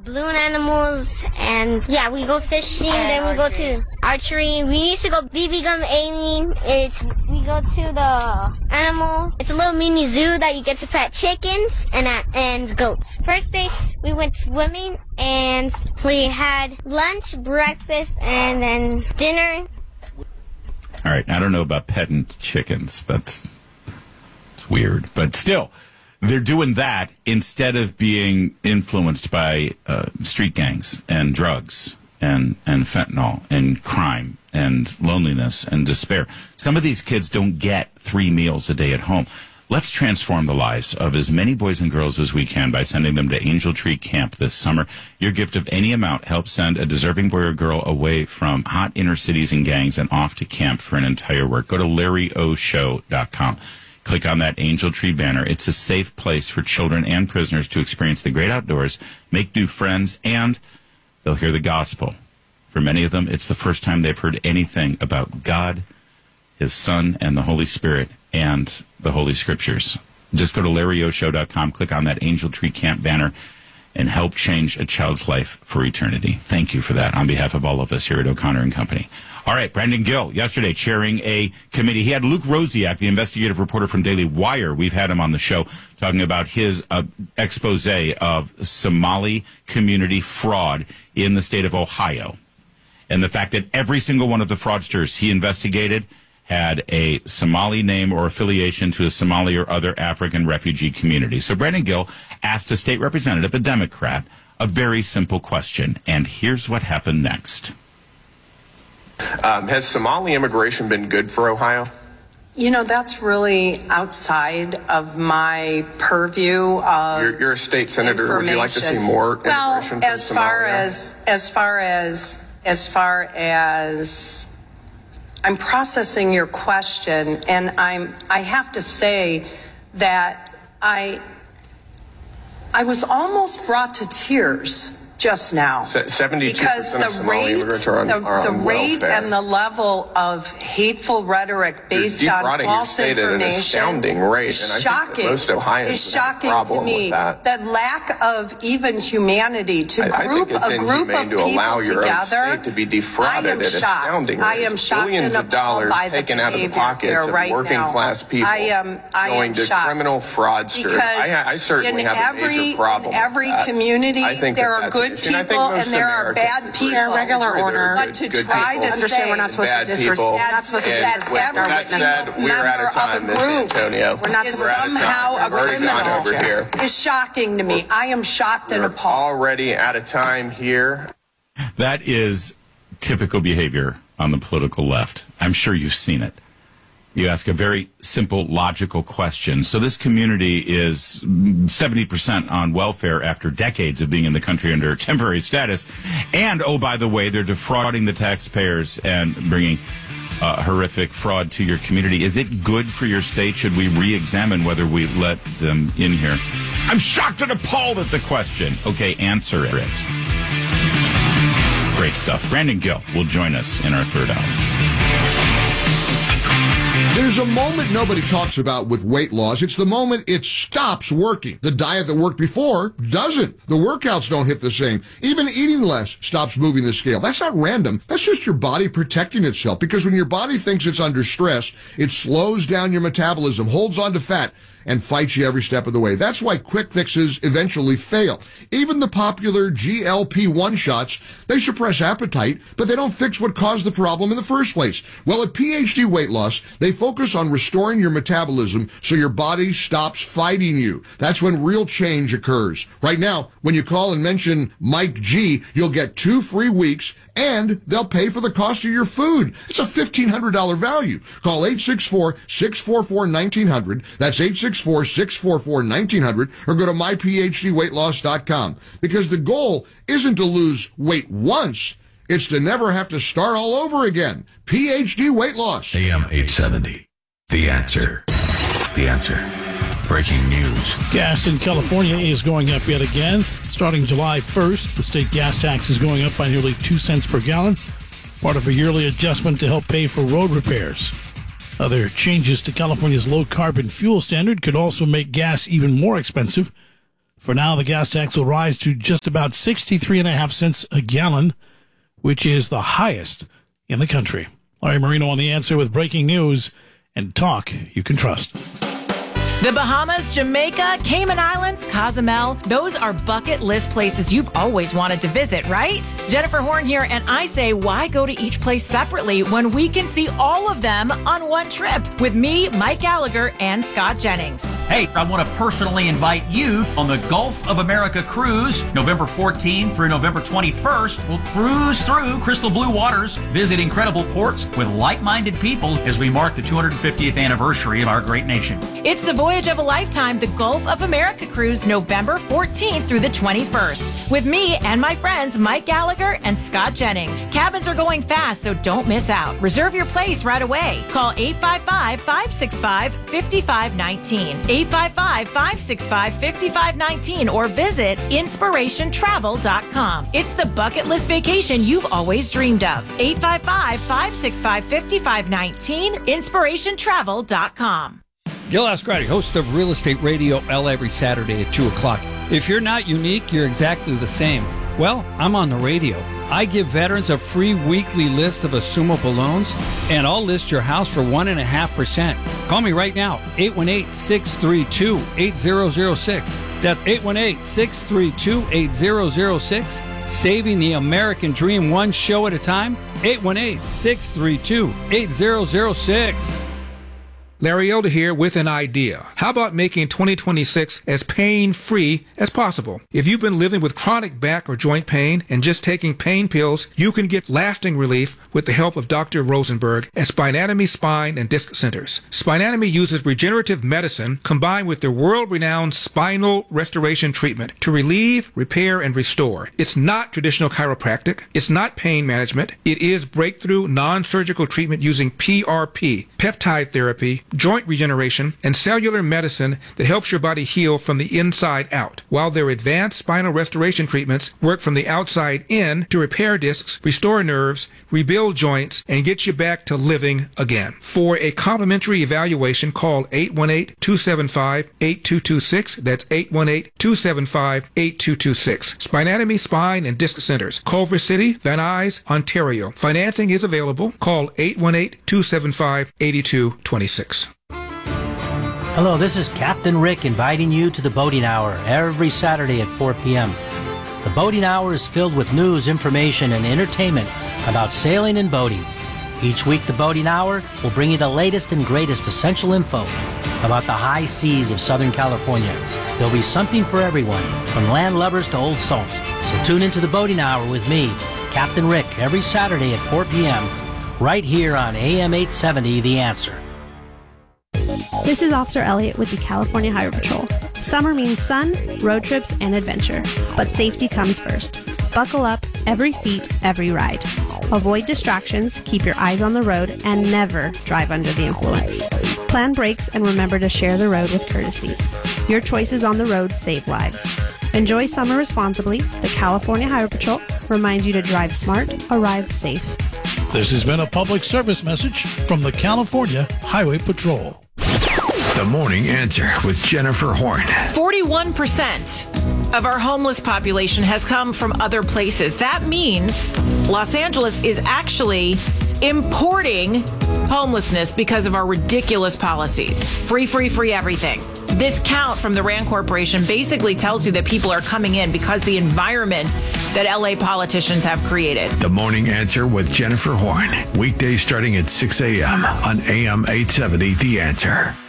balloon animals, and yeah, we go fishing, then we go to archery. We used to go BB gun aiming. We go to the animal. It's a little mini zoo that you get to pet chickens and goats. First day, we went swimming, and we had lunch, breakfast, and then dinner. All right, I don't know about petting chickens. It's weird, but still, they're doing that instead of being influenced by street gangs and drugs and fentanyl and crime and loneliness and despair. Some of these kids don't get 3 meals a day at home. Let's transform the lives of as many boys and girls as we can by sending them to Angel Tree Camp this summer. Your gift of any amount helps send a deserving boy or girl away from hot inner cities and gangs and off to camp for an entire week. Go to LarryOShow.com. Click on that Angel Tree banner. It's a safe place for children and prisoners to experience the great outdoors, make new friends, and they'll hear the gospel. For many of them, it's the first time they've heard anything about God, His Son, and the Holy Spirit, and the Holy Scriptures. Just go to LarryOShow.com, click on that Angel Tree Camp banner, and help change a child's life for eternity. Thank you for that on behalf of all of us here at O'Connor and Company. All right, Brandon Gill, yesterday chairing a committee. He had Luke Rosiak, the investigative reporter from Daily Wire. We've had him on the show talking about his expose of Somali community fraud in the state of Ohio. And the fact that every single one of the fraudsters he investigated had a Somali name or affiliation to a Somali or other African refugee community. So Brandon Gill asked a state representative, a Democrat, a very simple question. And here's what happened next. Has Somali immigration been good for Ohio? You know, that's really outside of my purview. You're a state senator. Would you like to see more immigration from Somalia? As far as I'm processing your question, and I have to say that I was almost brought to tears just now. 72% because of Somali immigrants are on the rate welfare. and the level of hateful rhetoric based on false your state at an information astounding rate, is and I shocking. think that most Ohioans Is would have a shocking problem to me. with that. That lack of even humanity to I group think it's a group inhumane of to people allow your own together. state to be defrauded I am at shocked. astounding rates. I am shocked Billions and of dollars appalled by the taken out of the behavior pockets here of right working now. class people I am going to shocked. criminal fraudsters. Because I certainly in have a major problem in every with that. community, I think there are that's an good issue. And I think people most and there are Americans bad agree. people. Regular order. But to Good try people. to Understand say we're not supposed to bad disrespect. people. We're not supposed to And disrespect our with that said, witnesses. we're out of time, Miss Antonio. We're not is supposed to somehow a We've already gone criminal over here. is shocking to me. I am shocked and We're appalled. already out of time here. That is typical behavior on the political left. I'm sure you've seen it. You ask a very simple, logical question. So this community is 70% on welfare after decades of being in the country under temporary status. And, oh, by the way, they're defrauding the taxpayers and bringing horrific fraud to your community. Is it good for your state? Should we re-examine whether we let them in here? I'm shocked and appalled at the question. Okay, answer it. Great stuff. Brandon Gill will join us in our third hour. There's a moment nobody talks about with weight loss. It's the moment it stops working. The diet that worked before doesn't. The workouts don't hit the same. Even eating less stops moving the scale. That's not random. That's just your body protecting itself. Because when your body thinks it's under stress, it slows down your metabolism, holds on to fat, and fights you every step of the way. That's why quick fixes eventually fail. Even the popular GLP-1 shots, they suppress appetite, but they don't fix what caused the problem in the first place. Well, at PhD Weight Loss, they focus on restoring your metabolism so your body stops fighting you. That's when real change occurs. Right now, when you call and mention Mike G, you'll get 2 free weeks, and they'll pay for the cost of your food. It's a $1,500 value. Call 864-644-1900. That's 864-644-1900, or go to myphdweightloss.com. Because the goal isn't to lose weight once, it's to never have to start all over again. PhD Weight Loss. AM 870. The Answer. The Answer. Breaking news. Gas in California is going up yet again. Starting July 1st, the state gas tax is going up by nearly 2 cents per gallon, part of a yearly adjustment to help pay for road repairs. Other changes to California's low-carbon fuel standard could also make gas even more expensive. For now, the gas tax will rise to just about 63.5 cents a gallon, which is the highest in the country. Larry Marino on The Answer with breaking news and talk you can trust. The Bahamas, Jamaica, Cayman Islands, Cozumel, those are bucket list places you've always wanted to visit, right? Jennifer Horn here, and I say, why go to each place separately when we can see all of them on one trip with me, Mike Gallagher, and Scott Jennings? Hey, I want to personally invite you on the Gulf of America cruise, November 14th through November 21st. We'll cruise through crystal blue waters, visit incredible ports with like-minded people as we mark the 250th anniversary of our great nation. It's the voyage of a lifetime, the Gulf of America cruise, November 14th through the 21st, with me and my friends Mike Gallagher and Scott Jennings. Cabins are going fast, so don't miss out. Reserve your place right away. Call 855-565-5519. 855-565-5519 or visit inspirationtravel.com. It's the bucket list vacation you've always dreamed of. 855-565-5519, inspirationtravel.com. Gil Ascarati, host of Real Estate Radio L every Saturday at 2 o'clock. If you're not unique, you're exactly the same. Well, I'm on the radio. I give veterans a free weekly list of assumable loans, and I'll list your house for 1.5%. Call me right now, 818-632-8006. That's 818-632-8006. Saving the American dream one show at a time, 818-632-8006. Larry Elder here with an idea. How about making 2026 as pain-free as possible? If you've been living with chronic back or joint pain and just taking pain pills, you can get lasting relief with the help of Dr. Rosenberg at Spinatomy Spine and Disc Centers. Spinatomy uses regenerative medicine combined with their world-renowned spinal restoration treatment to relieve, repair, and restore. It's not traditional chiropractic. It's not pain management. It is breakthrough non-surgical treatment using PRP, peptide therapy, joint regeneration, and cellular medicine that helps your body heal from the inside out, while their advanced spinal restoration treatments work from the outside in to repair discs, restore nerves, rebuild joints, and get you back to living again. For a complimentary evaluation, call 818-275-8226. That's 818-275-8226. Spinatomy Spine and Disc Centers, Culver City, Van Nuys, Ontario. Financing is available. Call 818-275-8226. Hello, this is Captain Rick inviting you to the Boating Hour every Saturday at 4 p.m. The Boating Hour is filled with news, information, and entertainment about sailing and boating. Each week, the Boating Hour will bring you the latest and greatest essential info about the high seas of Southern California. There'll be something for everyone, from land lubbers to old salts. So tune into the Boating Hour with me, Captain Rick, every Saturday at 4 p.m. right here on AM 870, The Answer. This is Officer Elliott with the California Highway Patrol. Summer means sun, road trips, and adventure. But safety comes first. Buckle up, every seat, every ride. Avoid distractions, keep your eyes on the road, and never drive under the influence. Plan brakes and remember to share the road with courtesy. Your choices on the road save lives. Enjoy summer responsibly. The California Highway Patrol reminds you to drive smart, arrive safe. This has been a public service message from the California Highway Patrol. The Morning Answer with Jennifer Horn. 41% of our homeless population has come from other places. That means Los Angeles is actually importing homelessness because of our ridiculous policies. Free everything. This count from the RAND Corporation basically tells you that people are coming in because the environment that LA politicians have created. The Morning Answer with Jennifer Horn. Weekdays starting at 6 a.m. on AM 870, The Answer.